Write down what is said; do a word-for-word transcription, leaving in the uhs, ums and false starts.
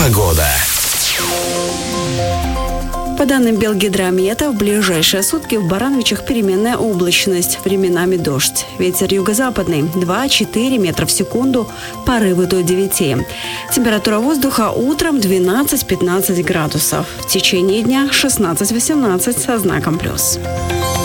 Погода. По данным Белгидромета, в ближайшие сутки в Барановичах переменная облачность, временами дождь. Ветер юго-западный два-четыре метра в секунду, порывы до девяти. Температура воздуха утром двенадцать-пятнадцать градусов. В течение дня шестнадцать-восемнадцать со знаком плюс.